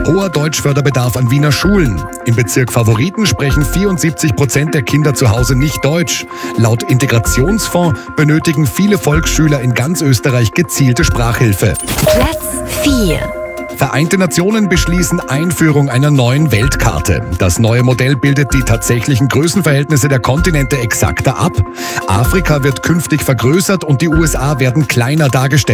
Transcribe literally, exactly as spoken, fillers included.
Hoher Deutschförderbedarf an Wiener Schulen. Im Bezirk Favoriten sprechen vierundsiebzig Prozent der Kinder zu Hause nicht Deutsch. Laut Integrationsfonds benötigen viele Volksschüler in ganz Österreich gezielte Sprachhilfe. Platz vier. Vereinte Nationen beschließen Einführung einer neuen Weltkarte. Das neue Modell bildet die tatsächlichen Größenverhältnisse der Kontinente exakter ab. Afrika wird künftig vergrößert und die U S A werden kleiner dargestellt.